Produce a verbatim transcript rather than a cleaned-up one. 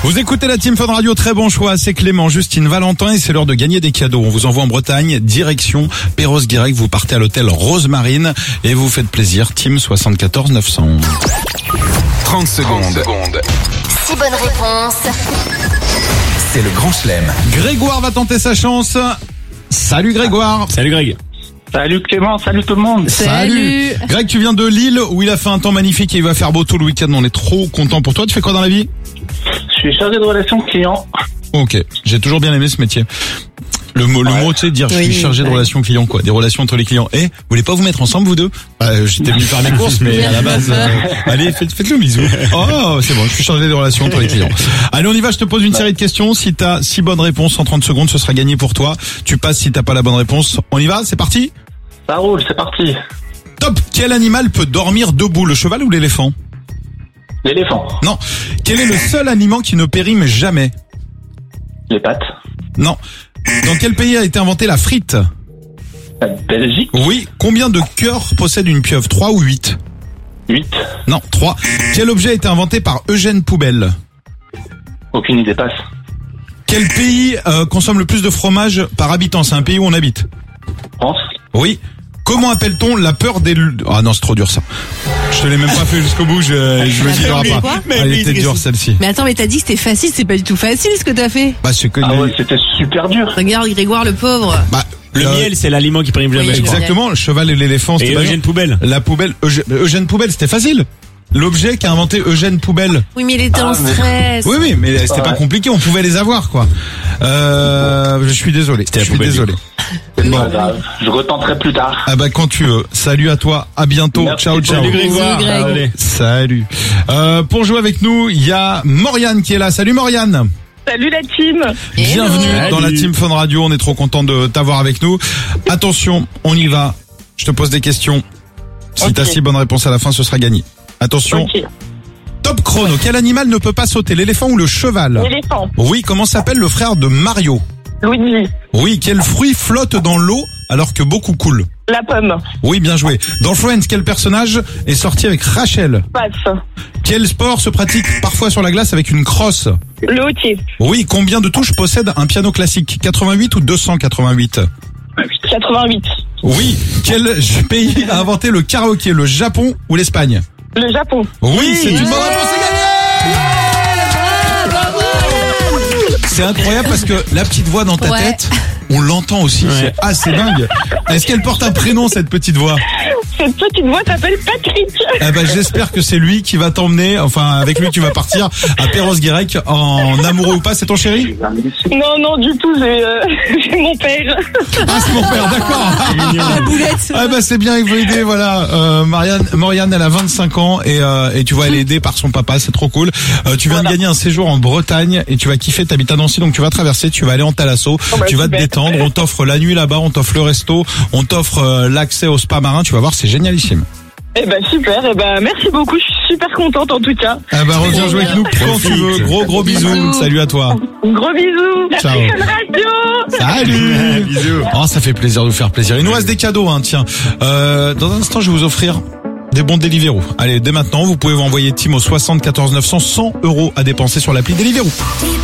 Vous écoutez la Team Fun Radio, très bon choix, c'est Clément, Justine, Valentin et c'est l'heure de gagner des cadeaux. On vous envoie en Bretagne, direction Perros-Guirec, vous partez à l'hôtel Rosemarine et vous faites plaisir, Team soixante-quatorze neuf cent onze. trente secondes. six bonnes réponses. C'est le grand chelem. Grégoire va tenter sa chance. Salut Grégoire. Salut Greg. Salut Clément, salut tout le monde. Salut. Greg, tu viens de Lille où il a fait un temps magnifique et il va faire beau tout le week-end. On est trop content pour toi. Tu fais quoi dans la vie? Je suis chargé de relations clients. Ok, j'ai toujours bien aimé ce métier. Le mot, le Ouais. mot, tu sais, dire je Oui, suis chargé de ouais. relations clients, quoi, des relations entre les clients. Eh, vous voulez pas vous mettre ensemble vous deux? Bah, j'étais venu faire mes courses, mais à la base, euh, allez, faites, faites-le bisou. Oh, c'est bon, je suis chargé des relations entre les clients. Allez, on y va. Je te pose une série de questions. Si t'as six bonnes réponses en trente secondes, ce sera gagné pour toi. Tu passes si t'as pas la bonne réponse. On y va? C'est parti. Ça roule, c'est parti. Top. Quel animal peut dormir debout, le cheval ou l'éléphant? L'éléphant. Non. Quel est le seul aliment qui ne périme jamais? Les pattes. Non. Dans quel pays a été inventée la frite? La Belgique. Oui. Combien de cœurs possède une pieuvre? Trois ou huit? huit. Non, trois. Quel objet a été inventé par Eugène Poubelle? Aucune idée passe. Quel pays euh, consomme le plus de fromage par habitant? C'est un pays où on habite. France. Oui. Comment appelle-t-on la peur des... lu- Ah non, c'est trop dur ça. Je te l'ai même pas fait jusqu'au bout, je, je me dis, il y aura Mais pas. quoi Ah, elle était dure celle-ci. Mais attends, mais t'as dit que c'était facile, c'est pas du tout facile ce que t'as fait. Bah, c'est que... Ah ouais, c'était super dur. Regarde Grégoire le pauvre. Bah, Le euh, miel, c'est l'aliment qui prime jamais. Oui, je crois. exactement, le cheval et l'éléphant, Et c'était pas Eugène dur. Poubelle. La poubelle, Eugène, Eugène Poubelle, c'était facile. L'objet qu'a inventé Eugène Poubelle. Oui, mais il était en Ah, mais- stress. Oui, oui, mais c'était Ouais. pas compliqué, on pouvait les avoir, quoi. Euh, je suis désolé, je la suis poubelle, désolé. C'est Bon. pas grave. Je retenterai plus tard. Ah bah quand tu veux. Salut à toi, à bientôt. Merci, Ciao, ciao. Salut Grégoire. Bisous, Greg. Allez. Salut. Euh, pour jouer avec nous, il y a Morgane qui est là. Salut Morgane. Salut la team. Bienvenue Salut. dans la Team Fun Radio. On est trop content de t'avoir avec nous. Attention, on y va. Je te pose des questions. Si Ok. t'as six bonnes réponses à la fin, ce sera gagné. Attention. Ok. Top chrono. Quel animal ne peut pas sauter, l'éléphant ou le cheval? L'éléphant. Oui, comment s'appelle le frère de Mario? Luigi. Oui, quel fruit flotte dans l'eau alors que beaucoup coulent? La pomme. Oui, bien joué. Dans Friends, quel personnage est sorti avec Rachel? Passe. Quel sport se pratique parfois sur la glace avec une crosse? Le hockey. Oui, combien de touches possède un piano classique? quatre-vingt-huit ou deux cent quatre-vingt-huit? quatre-vingt-huit. Oui, quel pays a inventé le karaoké? Le Japon ou l'Espagne? Le Japon. Oui, c'est une bonne réponse, c'est gagné! C'est incroyable parce que la petite voix dans ta Ouais. tête, on l'entend aussi, Ouais. c'est assez dingue. Est-ce qu'elle porte un prénom, cette petite voix? Cette petite voix s'appelle Patrick. Eh ben, j'espère que c'est lui qui va t'emmener, enfin, avec lui tu vas partir à Perros-Guirec en amoureux ou pas, c'est ton chéri? Non, non, du tout, j'ai euh, j'ai mon père. Ah, c'est mon père, d'accord. La boulette. Ah bah c'est bien, il veut aider, voilà. Euh, Marianne, Moriane, elle a vingt-cinq ans et euh, et tu vois, elle est aidée par son papa, c'est trop cool. Euh, tu viens de gagner un séjour en Bretagne et tu vas kiffer. T'habites à Nancy, donc tu vas traverser, tu vas aller en Thalasso, Oh bah, tu vas te super. détendre. On t'offre la nuit là-bas, on t'offre le resto, on t'offre euh, l'accès au spa marin. Tu vas voir, c'est génialissime. Eh ben super, eh ben merci beaucoup, je suis super contente en tout cas. Ah bah reviens jouer avec nous quand tu veux. Gros gros bisous. Bisous. Salut à toi. Gros bisous. Ciao. Merci Fun Radio. Salut. Bisous. Oh, ça fait plaisir de vous faire plaisir. Il nous reste des cadeaux, hein, tiens. Euh, dans un instant, je vais vous offrir des bons Deliveroo. Allez, dès maintenant, vous pouvez vous envoyer Team au soixante-quatorze neuf cents, cent euros à dépenser sur l'appli Deliveroo.